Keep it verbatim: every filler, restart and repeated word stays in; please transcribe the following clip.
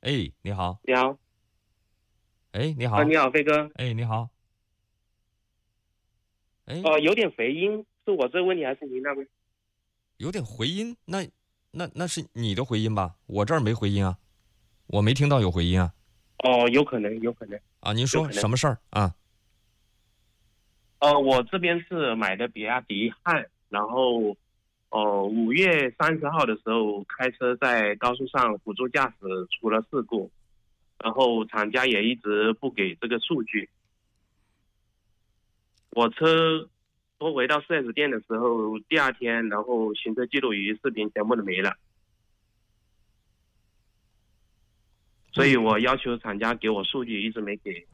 哎，你好。 你好。 哎，你啊，你好。 好，飞哥。 哎，你好。哎， 呃，有点回音，是我这个问题还是您那边？ 有点回音，那那那是你的回音吧？我这儿没回音啊，我没听到有回音啊。 哦，有可能，有可能， 啊，您有可能。 说什么事儿啊？ 呃，我这边是买的比亚迪汉，然后，呃，五月三十号的时候开车在高速上辅助驾驶出了事故，然后厂家也一直不给这个数据。我车拖回到 四 S 店的时候，第二天，然后行车记录仪、视频全部都没了，所以为我要求厂家给我数据，一直没给。